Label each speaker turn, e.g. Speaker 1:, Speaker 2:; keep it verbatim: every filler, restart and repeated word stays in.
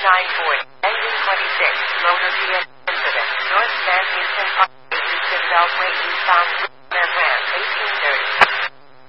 Speaker 1: nine forty. Engine twenty-six. Motor vehicle incident. North San Houston Parkway, Houston Beltway, eastbound.